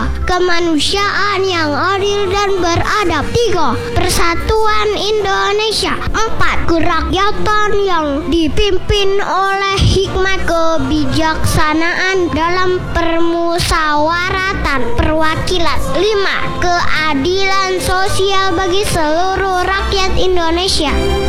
Kemanusiaan yang adil dan beradab. 3. Persatuan Indonesia. 4. Kerakyatan yang dipimpin oleh hikmat kebijaksanaan dalam permusyawaratan perwakilan. 5. Keadilan sosial bagi seluruh rakyat Indonesia.